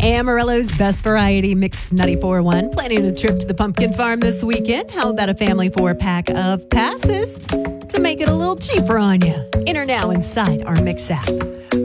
Amarillo's Best Variety Mix 94.1. Planning a trip to the pumpkin farm this weekend? How about a family 4-pack of passes to make it a little cheaper on you? Enter now inside our Mix app.